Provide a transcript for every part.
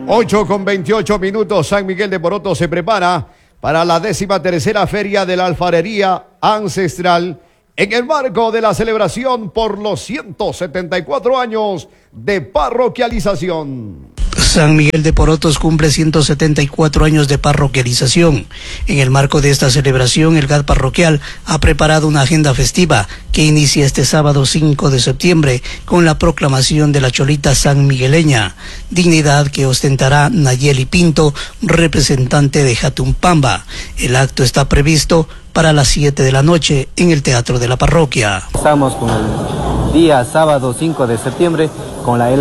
8:28. San Miguel de Poroto se prepara para la 13ª Feria de la Alfarería Ancestral en el marco de la celebración por los 174 años de parroquialización. San Miguel de Porotos cumple 174 años de parroquialización. En el marco de esta celebración, el GAD parroquial ha preparado una agenda festiva que inicia este sábado 5 de septiembre con la proclamación de la Cholita sanmigueleña, dignidad que ostentará Nayeli Pinto, representante de Jatumpamba. El acto está previsto para las 7 de la noche en el Teatro de la Parroquia. Estamos con el día sábado 5 de septiembre con la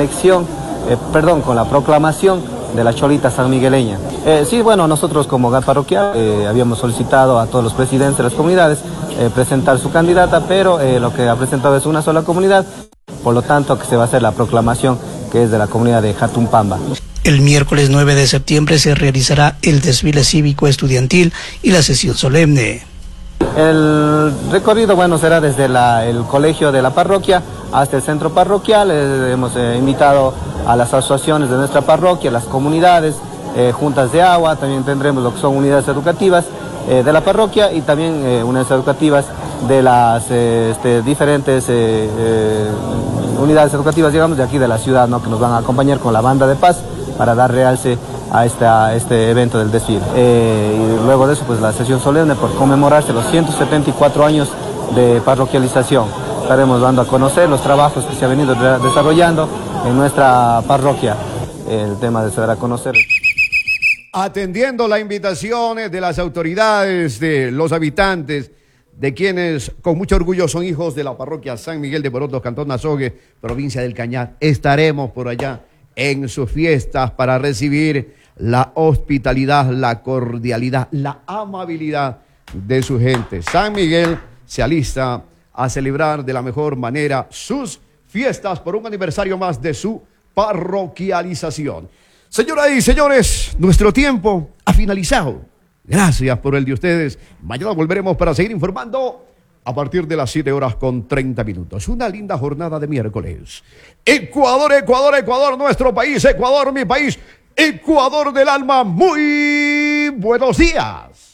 con la proclamación de la Cholita sanmigueleña. Sí, bueno, nosotros como GAD parroquial habíamos solicitado a todos los presidentes de las comunidades presentar su candidata, pero lo que ha presentado es una sola comunidad, por lo tanto que se va a hacer la proclamación que es de la comunidad de Jatumpamba. El miércoles 9 de septiembre se realizará el desfile cívico estudiantil y la sesión solemne. El recorrido, bueno, será desde el colegio de la parroquia hasta el centro parroquial. Hemos invitado a las asociaciones de nuestra parroquia, las comunidades, juntas de agua, también tendremos lo que son unidades educativas de la parroquia y también unidades educativas de las diferentes unidades educativas, digamos, de aquí de la ciudad, ¿no?, que nos van a acompañar con la banda de paz para dar realce a este evento del desfile. Y luego de eso, pues la sesión solemne por conmemorarse los 174 años de parroquialización. Estaremos dando a conocer los trabajos que se han venido desarrollando en nuestra parroquia. El tema de se dará a conocer. Atendiendo las invitaciones de las autoridades, de los habitantes, de quienes con mucho orgullo son hijos de la parroquia San Miguel de Porotos, Cantón Azogue, provincia del Cañar. Estaremos por allá en sus fiestas para recibir la hospitalidad, la cordialidad, la amabilidad de su gente. San Miguel se alista a celebrar de la mejor manera sus fiestas por un aniversario más de su parroquialización. Señoras y señores, nuestro tiempo ha finalizado. Gracias por el de ustedes. Mañana volveremos para seguir informando a partir de las 7:30. Una linda jornada de miércoles. Ecuador, Ecuador, Ecuador, nuestro país, Ecuador, mi país, Ecuador del alma. Muy buenos días.